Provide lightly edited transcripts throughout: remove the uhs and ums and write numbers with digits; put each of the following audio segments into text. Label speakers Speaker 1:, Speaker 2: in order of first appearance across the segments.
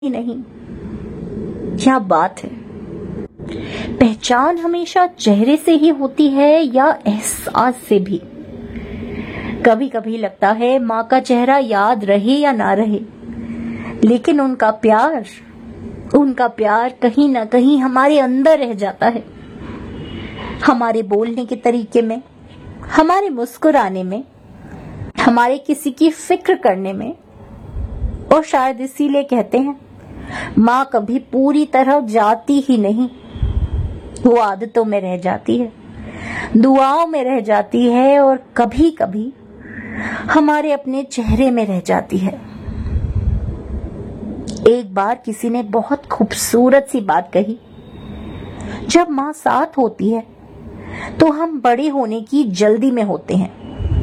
Speaker 1: ही नहीं। क्या बात है, पहचान हमेशा चेहरे से ही होती है या एहसास से भी? कभी कभी लगता है माँ का चेहरा याद रहे या ना रहे, लेकिन उनका प्यार कहीं ना कहीं हमारे अंदर रह जाता है। हमारे बोलने के तरीके में, हमारे मुस्कुराने में, हमारे किसी की फिक्र करने में। और शायद इसीलिए कहते हैं माँ कभी पूरी तरह जाती ही नहीं, वो आदतों में रह जाती है, दुआओं में रह जाती है और कभी कभी हमारे अपने चेहरे में रह जाती है। एक बार किसी ने बहुत खूबसूरत सी बात कही, जब माँ साथ होती है तो हम बड़े होने की जल्दी में होते हैं,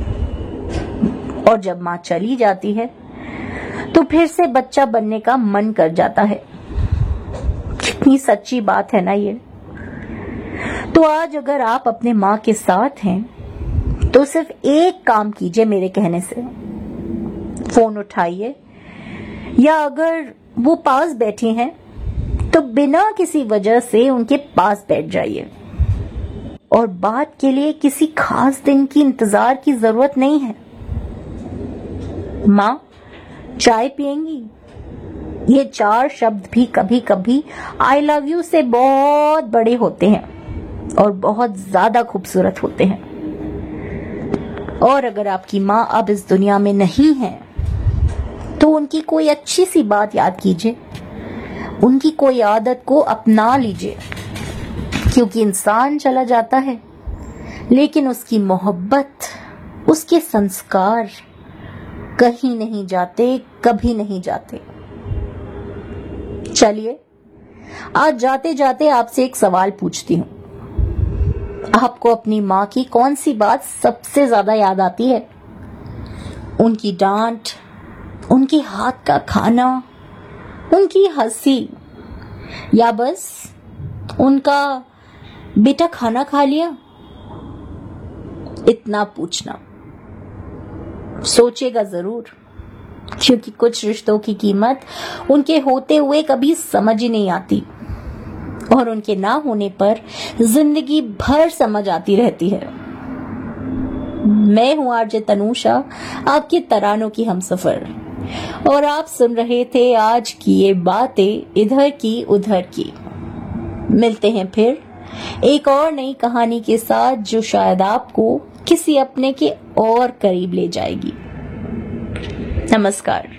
Speaker 1: और जब माँ चली जाती है तो फिर से बच्चा बनने का मन कर जाता है। कितनी सच्ची बात है ना ये। तो आज अगर आप अपने माँ के साथ हैं तो सिर्फ एक काम कीजिए मेरे कहने से, फोन उठाइए, या अगर वो पास बैठी हैं तो बिना किसी वजह से उनके पास बैठ जाइए। और बात के लिए किसी खास दिन की इंतजार की जरूरत नहीं है। माँ, चाय पिएंगी? ये 4 शब्द भी कभी कभी आई लव यू से बहुत बड़े होते हैं और बहुत ज्यादा खूबसूरत होते हैं। और अगर आपकी माँ अब इस दुनिया में नहीं है तो उनकी कोई अच्छी सी बात याद कीजिए, उनकी कोई आदत को अपना लीजिए, क्योंकि इंसान चला जाता है लेकिन उसकी मोहब्बत, उसके संस्कार कहीं नहीं जाते, कभी नहीं जाते। चलिए, आज जाते जाते आपसे एक सवाल पूछती हूँ। आपको अपनी माँ की कौन सी बात सबसे ज्यादा याद आती है? उनकी डांट, उनके हाथ का खाना, उनकी हंसी, या बस उनका बेटा खाना खा लिया? इतना पूछना। सोचेगा जरूर, क्योंकि कुछ रिश्तों की कीमत उनके होते हुए कभी समझ ही नहीं आती, और उनके ना होने पर जिंदगी भर समझ आती रहती है। मैं हूं आरजे तनुषा, आपके तरानों की हमसफर, और आप सुन रहे थे आज की ये बातें इधर की उधर की। मिलते हैं फिर एक और नई कहानी के साथ, जो शायद आपको किसी अपने के और करीब ले जाएगी। नमस्कार।